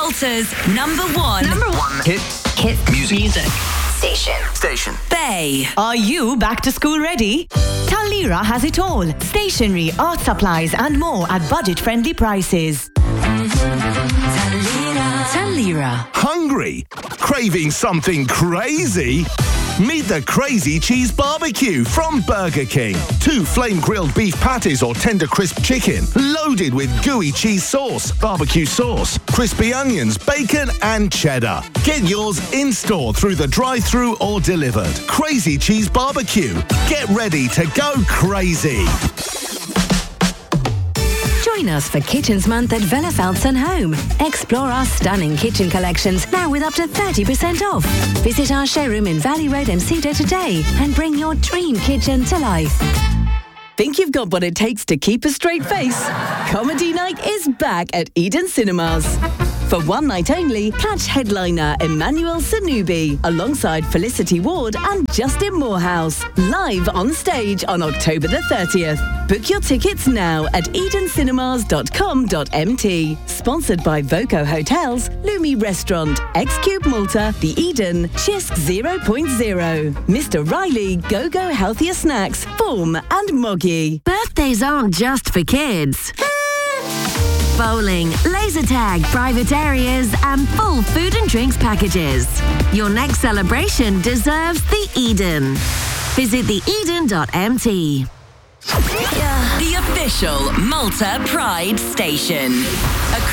Malta's number one hit music station. Bay. Are you back to school ready? Talira has it all. Stationery, art supplies and more at budget-friendly prices. Talira. Hungry? Craving something crazy? Meet the Crazy Cheese Barbecue from Burger King. 2 flame-grilled beef patties or tender crisp chicken, loaded with gooey cheese sauce, barbecue sauce, crispy onions, bacon and cheddar. Get yours in-store through the drive-thru or delivered. Crazy Cheese Barbecue. Get ready to go crazy. Join us for Kitchens Month at Vellefeldts & Home. Explore our stunning kitchen collections now with up to 30% off. Visit our showroom in Valley Road, Mcedar today and bring your dream kitchen to life. Think you've got what it takes to keep a straight face? Comedy Night is back at Eden Cinemas. For one night only, catch headliner Emmanuel Sanubi alongside Felicity Ward and Justin Morehouse live on stage on October the 30th. Book your tickets now at edencinemas.com.mt. Sponsored by Voco Hotels, Lumi Restaurant, X-Cube Malta, The Eden, Chisk 0.0, Mr. Riley, Go-Go Healthier Snacks, Form and Moggy. Birthdays aren't just for kids. Bowling, laser tag, private areas and full food and drinks packages. Your next celebration deserves the Eden. Visit theeden.mt. The official Malta Pride station.